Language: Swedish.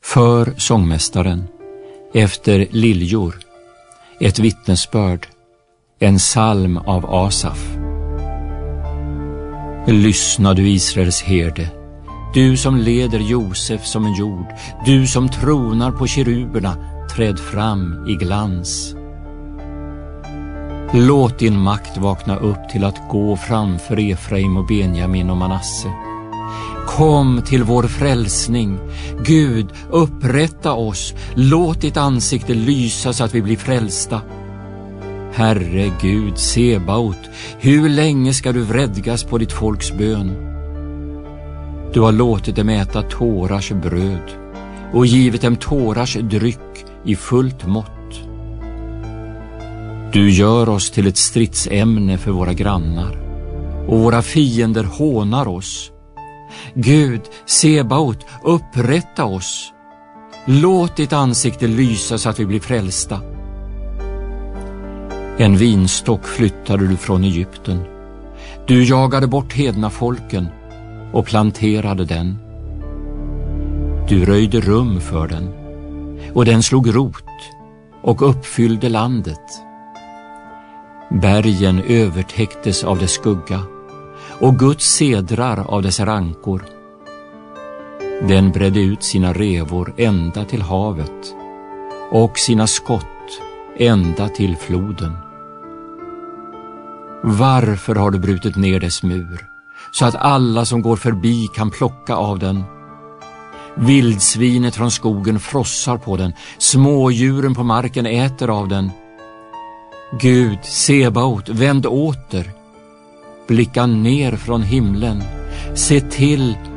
För sångmästaren, efter liljor, ett vittnesbörd, en psalm av Asaf. Lyssna, du Israels herde, du som leder Josef som en jord, du som tronar på keruberna, träd fram i glans. Låt din makt vakna upp till att gå framför Efraim och Benjamin och Manasse. Kom till vår frälsning. Gud, upprätta oss. Låt ditt ansikte lysa så att vi blir frälsta. Herre Gud, Sebaot, hur länge ska du vredgas på ditt folks bön? Du har låtit dem äta tårars bröd och givit dem tårars dryck i fullt mått. Du gör oss till ett stridsämne för våra grannar, och våra fiender hånar oss. Gud, Sebaot, upprätta oss. Låt ditt ansikte lysa så att vi blir frälsta. En vinstock flyttade du från Egypten. Du jagade bort hedna folken och planterade den. Du röjde rum för den, och den slog rot och uppfyllde landet. Bergen övertäcktes av dess skugga, och Guds sedrar av dess rankor. Den bredde ut sina revor ända till havet och sina skott ända till floden. Varför har du brutit ner dess mur, så att alla som går förbi kan plocka av den? Vildsvinet från skogen frossar på den, smådjuren på marken äter av den. Gud, Sebaot, vänd åter. Blicka ner från himlen. Se till